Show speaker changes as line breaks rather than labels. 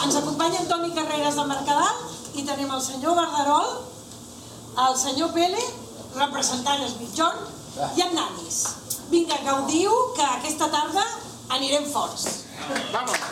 Ens acompanya en Toni Carreras de Mercadal i tenim el senyor Verderol, el senyor Pele, representant els Mitjón, i en Nanis. Vinga, gaudiu, que aquesta tarda anirem forts.
Vamos.